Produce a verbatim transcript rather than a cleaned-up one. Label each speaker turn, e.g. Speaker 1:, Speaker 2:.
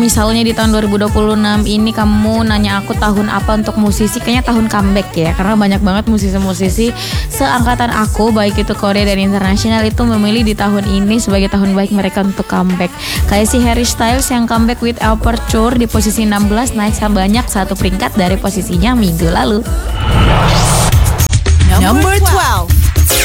Speaker 1: Misalnya di tahun dua ribu dua puluh enam ini kamu nanya aku tahun apa untuk musisi, kayaknya tahun comeback ya. Karena banyak banget musisi-musisi seangkatan aku, baik itu Korea dan internasional, itu memilih di tahun ini sebagai tahun baik mereka untuk comeback. Kayak si Harry Styles yang comeback with Aperture di posisi enam belas, naik sebanyak satu peringkat dari posisinya minggu lalu.
Speaker 2: Number twelve.